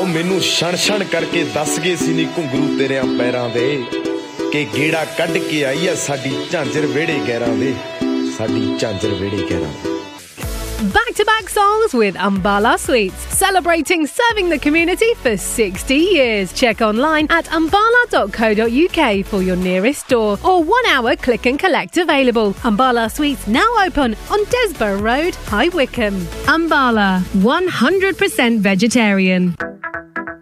ਉਹ ਮੈਨੂੰ ਛਣ ਕਰਕੇ ਦੱਸ ਗਏ ਸੀ ਨੀ ਘੁੰਗਰੂ ਤੇਰਿਆਂ ਪੈਰਾਂ ਦੇ ਕਿ ਗੇੜਾ ਕੱਢ ਕੇ ਆਈ ਆ ਸਾਡੀ ਝਾਂਜਰ ਵਿਹੜੇ ਗੈਰਾਂ ਦੇ ਸਾਡੀ ਝਾਂਜਰ ਵਿਹੜੇ ਗੈਰਾਂ ਦੇ Back-to-back songs with Ambala Sweets, celebrating serving the community for 60 years. Check online at ambala.co.uk for your nearest store or 1 hour click and collect available. Ambala Sweets now open on Desborough Road, High Wycombe. Ambala, 100% vegetarian.